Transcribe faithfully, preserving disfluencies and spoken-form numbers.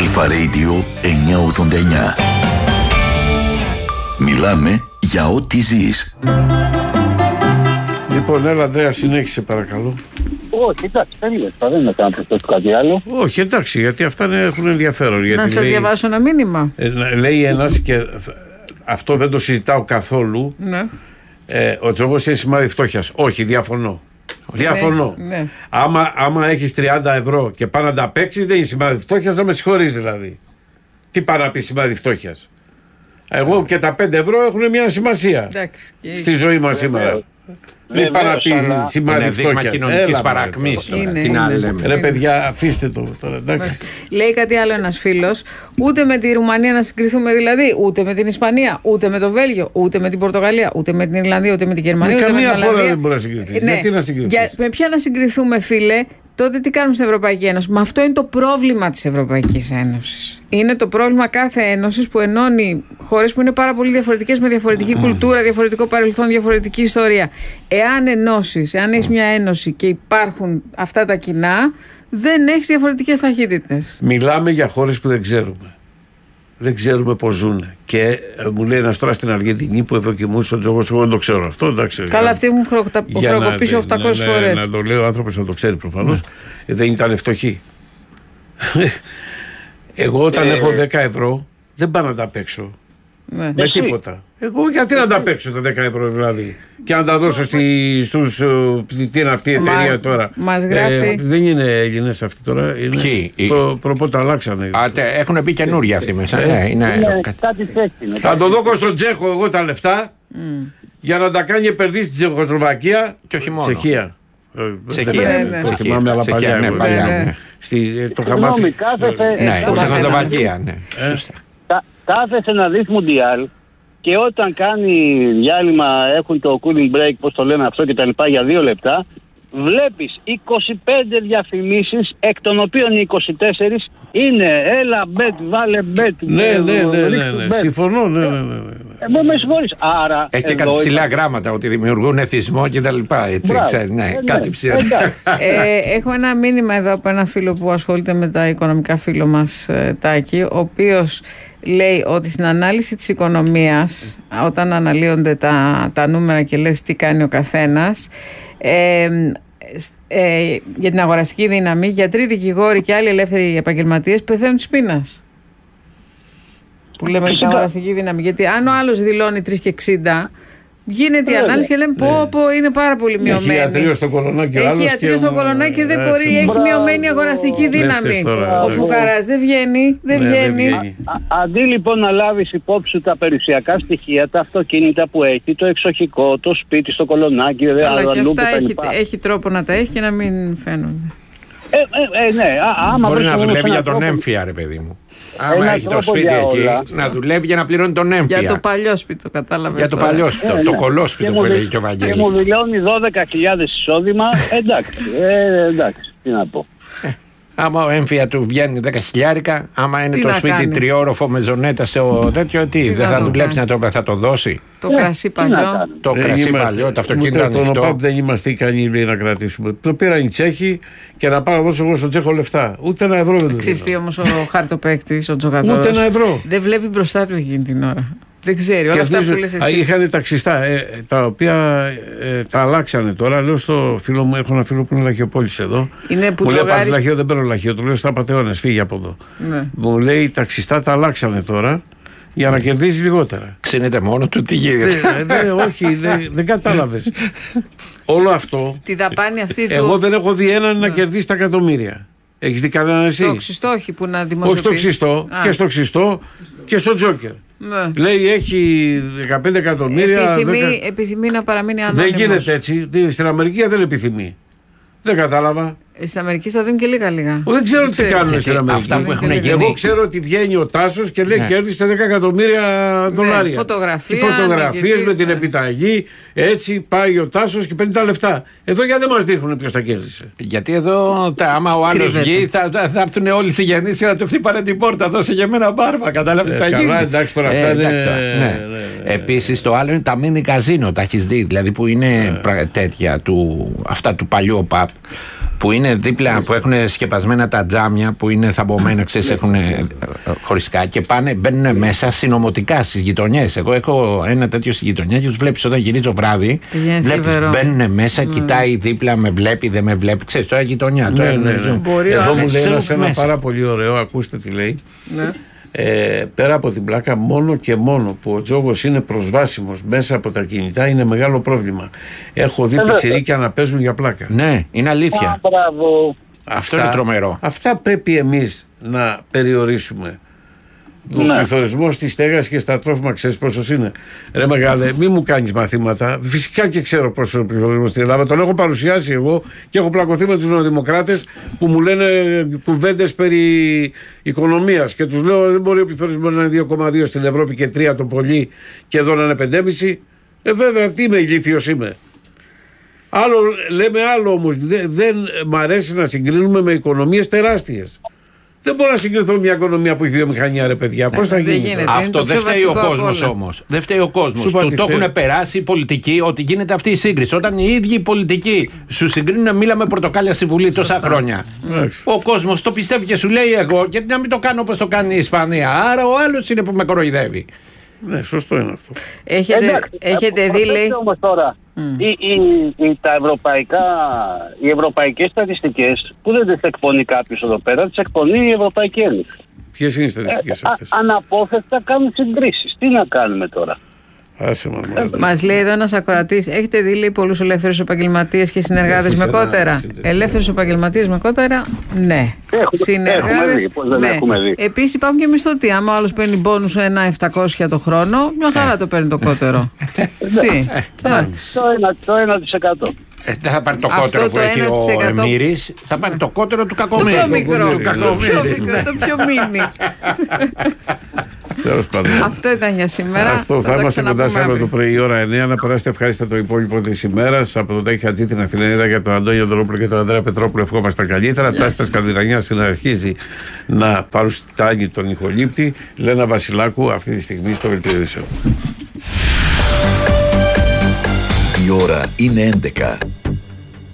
Αλφα Radio εννιακόσια ογδόντα εννιά. Μιλάμε για ό,τι ζεις. Λοιπόν, έλα Ανδρέα, συνέχισε παρακαλώ. Όχι, εντάξει, τελείωσα. Δεν είναι κάνω προσθέτω κάτι άλλο. Όχι, εντάξει, γιατί αυτά έχουν ενδιαφέρον. Γιατί να σας λέει, διαβάσω ένα μήνυμα. ε, λέει ένας και αυτό δεν το συζητάω καθόλου. Ναι. Ε, ο τρόπος είναι σημάδι φτώχειας. Όχι, διαφωνώ. Διαφωνώ. Ναι. Άμα, άμα έχεις τριάντα ευρώ και πάει να τα παίξεις, δεν είναι σημάδι φτώχειας, να με συγχωρείς δηλαδή. Τι πάει να πει σημάδι φτώχειας. Εγώ και τα πέντε ευρώ έχουν μια σημασία. Εντάξει. Στη ζωή μας σήμερα. Μην πάει να πει σημάδι φτώχειας. Κοινωνικής παρακμής. Είναι, Τι να λέμε. Ρε παιδιά, αφήστε το τώρα. Εντάξει. Λέει κάτι άλλο ένας φίλος. Ούτε με τη Ρουμανία να συγκριθούμε δηλαδή, ούτε με την Ισπανία, ούτε με το Βέλγιο, ούτε με την Πορτογαλία, ούτε με την Ιρλανδία, ούτε με την Γερμανία. Με ούτε καμία με την χώρα Ολλανδία. δεν μπορεί να συγκριθεί. Ναι. Γιατί να συγκριθείς. Για, με ποια να συγκριθούμε, φίλε? Τότε τι κάνουμε στην Ευρωπαϊκή Ένωση? Μα αυτό είναι το πρόβλημα της Ευρωπαϊκής Ένωσης. Είναι το πρόβλημα κάθε ένωσης που ενώνει χώρες που είναι πάρα πολύ διαφορετικές, με διαφορετική κουλτούρα, διαφορετικό παρελθόν, διαφορετική ιστορία. Εάν ενώσεις, εάν έχεις μια ένωση και υπάρχουν αυτά τα κοινά, δεν έχεις διαφορετικές ταχύτητες. Μιλάμε για χώρες που δεν ξέρουμε. Δεν ξέρουμε πώς ζουν. Και ε, μου λέει ένας τώρα στην Αργεντινή που ευδοκιμούσε ο Τζόγος, εγώ δεν το ξέρω αυτό. Εντάξει, Καλά, αυτή μου χρεοκοπήσει οχτακόσιες να, φορές. Να, να το λέει ο άνθρωπος να το ξέρει προφανώς. Ε, δεν ήταν φτωχοί. Εγώ όταν Ε, έχω δέκα ευρώ δεν πάω να τα παίξω. Ναι. Με Εσύ. τίποτα. Εγώ γιατί να τα παίξω τα δέκα ευρώ δηλαδή και να τα δώσω στη, στους. ε, Τι είναι αυτή η Μα- εταιρεία τώρα. μας γράφει- Ε, δεν είναι Έλληνες αυτοί τώρα. Είναι, Ποιοι? προ, προπότε αλλάξανε. Α, τε, έχουν πει καινούργια αυτοί μέσα. Ε, Ναι, είναι. Είναι κάτι τέτοιο. είναι. Θα το δώκω στον Τσέχο εγώ τα λεφτά για να τα κάνει επενδύσει στην Τσεχοσλοβακία Και όχι μόνο. Τσεχία. Ε, Τσεχία, δεν- ναι, Το ναι. θυμάμαι, αλλά Τσεχία, παλιά. ναι, εγώ. παλιά, Ναι, ναι. ναι. Στη, ε, το Συγγνώμη, χαμάθει. κάθεσε, Ναι, στο Τσεχοσλοβακία, ναι. κα- κάθεσε να δεις Μουντιάλ και όταν κάνει διάλειμμα, έχουν το cooling break, πώς το λένε αυτό και τα λοιπά, για δύο λεπτά, βλέπεις είκοσι πέντε διαφημίσεις, εκ των οποίων οι είκοσι τέσσερις είναι έλα μπετ, βάλε μπετ. Ναι, ε, ναι, ναι, ναι, ρίξου ναι. μπετ. Συμφωνώ, ναι, ναι, ναι, ναι. Ε, με με συγχωρείς. Άρα. Έχει και εδώ κάτι ψηλά υπάρχει- γράμματα ότι δημιουργούν εθισμό και τα λοιπά. Έτσι, Μπράβο. ξέρει, ναι, Ε, ναι. κάτι ψηλά. Εντάξει. Ε, έχω ένα μήνυμα εδώ από ένα φίλο που ασχολείται με τα οικονομικά, φίλο μας ε, Τάκη, ο οποίος λέει ότι στην ανάλυση της οικονομίας, όταν αναλύονται τα, τα νούμερα και λες τι κάνει ο καθένας, ε, ε, για την αγοραστική δύναμη, γιατροί, δικηγόροι και άλλοι ελεύθεροι επαγγελματίες πεθαίνουν της πείνας. Που λέμε για την αγοραστική δύναμη. Γιατί αν ο άλλος δηλώνει τρία και εξήντα, γίνεται η Βέβαια. ανάλυση και λέμε πω, πω είναι πάρα πολύ Έχει μειωμένη. ιατρείο στο Κολονάκι ο Έχει άλλος ιατρείο και στο μου- Κολονάκι και δεν ε, μπορεί, σε- έχει Μπράβο. μειωμένη αγοραστική δύναμη. φταίς τώρα, Ο ε. Φουγαράς δεν βγαίνει, δεν Ναι, δεν βγαίνει. βγαίνει. Α- Αντί λοιπόν να λάβεις υπόψη σου τα περιουσιακά στοιχεία, τα αυτοκίνητα που έχει, το εξοχικό, το σπίτι στο Κολονάκι, δε, Αλλά και αλλού αυτά κτλ. έχει, έχει τρόπο να τα έχει και να μην φαίνονται. Ε, ε, ε, ναι, α, άμα Μπορεί βρεις να όμως δουλεύει έναν για τον τρόπο- έμφυα, ρε παιδί μου. Άμα Ένα έχει το τρόπο σπίτι για εκεί, όλα. να δουλεύει για να πληρώνει τον έμφυα. Για το παλιό σπίτι το κατάλαβες. Για το τώρα. παλιό σπίτι, Ε, το ναι. κολόσπιτο Και που μου έλεγε δι- και ο Και μου Βαγγέλης. δηλώνει δώδεκα χιλιάδες εισόδημα, εντάξει, ε, εντάξει, τι να πω. Άμα ο έμφυα του βγαίνει δέκα χιλιάρικα, άμα είναι Τι το να σπίτι κάνει. τριόροφο με ζωνέτα στο τέτοιο, τι, δεν να θα το δουλέψει να κάνει. το, θα το δώσει. Το Ε, κρασί τι να παλιό. κάνουμε. Το Δεν κρασί είμαστε- παλιό, το αυτοκίνητο ούτε τον ανοιχτό. ΟΠΑΠ δεν είμαστε ικανοί λέει, να κρατήσουμε. Το πήραν οι Τσέχοι και να πάω να δώσω εγώ στον Τσέχο λεφτά. Ούτε ένα ευρώ δεν του Ξέρεις τι δίνω. όμως ο χαρτοπαίκτης, ο Τζογαδόρος, Ούτε ένα ευρώ. δεν βλέπει μπροστά του εκείνη την ώρα. Δεν ξέρει όλα αυτά που λες εσύ. Είχαν ταξιστά, ε, τα οποία ε, τα αλλάξανε τώρα. Λέω στο φίλο μου, έχω ένα φίλο που είναι λαχιοπόλης εδώ. Είναι που Μου λέει: Πάρε τζογάρεις. λαχείο, δεν παίρνω λαχείο. Του λέω: Στα πατεώνες, φύγει από εδώ. Ναι. Μου λέει: ταξιστά τα αλλάξανε τώρα για να κερδίζει λιγότερα. Ξύνεται μόνο του, τι γίνεται. Ε, ναι, όχι, δεν, δεν κατάλαβες. Όλο αυτό. Τη δαπάνη αυτή του. Εγώ δεν έχω δει έναν να κερδίσει τα εκατομμύρια. Έχεις δει κανέναν εσύ? Το ξυστόχι που να Όχι δημοσιοποιεί. στο ξυστό, Α. και στο ξυστό και στο τζόκερ. Ναι. Λέει έχει δεκαπέντε εκατομμύρια. Επιθυμεί, δέκα... επιθυμεί να παραμείνει Δεν ανώνυμος. γίνεται έτσι. Στην Αμερική δεν επιθυμεί. Δεν κατάλαβα. Στην Αμερική θα δίνουν και λίγα-λίγα. Δεν ξέρω τι Ξέρεις. κάνουν στην Αμερική. Αυτά που έχουν Εγώ γίνει. Εγώ ξέρω ότι βγαίνει ο Τάσος και λέει Ναι. κέρδισε δέκα εκατομμύρια δολάρια. φωτογραφία, Τι φωτογραφίες ναι, με την ναι. επιταγή. Έτσι πάει ο Τάσος και παίρνει τα λεφτά. Εδώ γιατί δεν μας δείχνουν ποιος τα κέρδισε. Γιατί εδώ, τα, άμα ο άλλο Κρύβεται. βγει, θα, θα, θα έρθουν όλοι οι συγγενείς και θα του χτυπάνε την πόρτα. Δώσε για μένα μπάρμα. Κατάλαβε Ε, τι θα καλά, γίνει. εντάξει, τώρα αυτά είναι- εντάξει, ναι, ναι. ναι, ναι. Επίσης το άλλο είναι τα μίνι καζίνο. Τα έχει δει. Δηλαδή που είναι Ναι. πρα- τέτοια του, αυτά του παλιού ΟΠΑΠ. που είναι δίπλα, που έχουν σκεπασμένα τα τζάμια, που είναι θαμπομένα, ξέρεις, έχουν χωριστικά και πάνε, μπαίνουν μέσα συνωμοτικά στις γειτονιές. Εγώ έχω ένα τέτοιο στη γειτονιά και τους βλέπεις όταν γυρίζω βράδυ. Βλέπεις, μπαίνουν μέσα, κοιτάει δίπλα, με βλέπει, δεν με βλέπει. Ξέρεις, τώρα γειτονιά. Τώρα, ναι, ναι, ναι. Μπορεί, εδώ μου λέει ένας ένα πάρα πολύ ωραίο, ακούστε τι λέει. Ναι. Ε, πέρα από την πλάκα, μόνο και μόνο που ο τζόγος είναι προσβάσιμος μέσα από τα κινητά είναι μεγάλο πρόβλημα. Έχω δει πιτσιρίκια να παίζουν για πλάκα. Ναι, είναι αλήθεια. Α, μπράβο. Αυτό είναι τρομερό. Αυτά πρέπει εμείς να περιορίσουμε. Ο Ναι. πληθωρισμός στη στέγαση και στα τρόφιμα, ξέρεις πόσος είναι? Ρε μεγάλε, μη μου κάνεις μαθήματα. Φυσικά και ξέρω πόσο είναι ο πληθωρισμός στην Ελλάδα. Τον έχω παρουσιάσει εγώ και έχω πλακωθεί με τους νεοδημοκράτες που μου λένε κουβέντες περί οικονομίας. Και τους λέω: δεν μπορεί ο πληθωρισμός να είναι δύο κόμμα δύο στην Ευρώπη και τρία το πολύ και εδώ να είναι πέντε κόμμα πέντε. Ε, βέβαια, τι είμαι, ηλίθιος είμαι. Άλλο, λέμε άλλο όμως. Δεν, δεν μ' αρέσει να συγκρίνουμε με οικονομίες τεράστιες. Δεν μπορώ να συγκριθώ μια οικονομία που έχει βιομηχανία, ρε παιδιά. Πώς θα γίνει? γίνεται. Αυτό δεν φταίει ο κόσμος όμως. Δεν φταίει ο κόσμος. Του το έχουν περάσει οι πολιτικοί ότι γίνεται αυτή η σύγκριση. Όταν οι ίδιοι οι πολιτικοί σου συγκρίνουν μήλα με πορτοκάλια στη Βουλή τόσα χρόνια. Ο κόσμος το πιστεύει και σου λέει: εγώ, γιατί να μην το κάνω όπως το κάνει η Ισπανία. Άρα ο άλλος είναι που με κοροϊδεύει. Ναι, σωστό είναι αυτό. Έχετε, Εντάξει, έχετε ε, δει, λέει. Όμως τώρα, Mm. οι, οι, οι, τα ευρωπαϊκά, οι ευρωπαϊκές στατιστικές που δεν τις εκπονεί κάποιος εδώ πέρα, τις εκπονεί η Ευρωπαϊκή Ένωση. Ποιες είναι οι στατιστικές Ε, αυτές? α, αναπόφευκτα κάνουν συγκρίσεις. Τι να κάνουμε τώρα? Άσε μας, μωρέ. Μας λέει εδώ ένας ακροατής: έχετε δει, λέει, πολλούς ελεύθερους επαγγελματίες και συνεργάτες Έχεις με ένα κότερα? σύνδεσμο. Ελεύθερους επαγγελματίες με κότερα, ναι. Έχουμε- έχουμε δει, πώς δεν ναι. έχουμε δει. Επίσης υπάρχουν και μισθωτοί. Άμα ο άλλος παίρνει μπόνους ένα επτακόσια το χρόνο, μια χαρά το παίρνει το κότερο. Τι, εντάξει. Το ένα, το ένα τοις εκατό. Ε, δεν θα πάρει το Αυτό κότερο το που έχει ένα τοις ο εκατό. Εμμύρης, θα πάρει το κότερο του Το κακομοίρη. πιο μικρό, Του το πιο κακομοίρη. μικρό, το πιο μίνι. Τέλος πάντων. Αυτό ήταν για σήμερα. Αυτό θα τα είμαστε κοντά ξαναπούμε σήμερα το αύριο. πρωί, η ώρα εννιά. Να περάσετε ευχάριστα το υπόλοιπο τη ημέρα. Από τον Τάκη Χατζή, την Αθηναίδα, για τον Αντώνιο Ντρόπουλο και τον Ανδρέα Πετρόπουλο, ευχόμαστε τα καλύτερα. Τάστα Σκανδινανιά συνεχίζει να παρουστάνει τον ηχολήπτη. Λένα Βασιλάκου αυτή τη στιγμή στο Βελτίο Ειδήσεων. Η ώρα είναι έντεκα.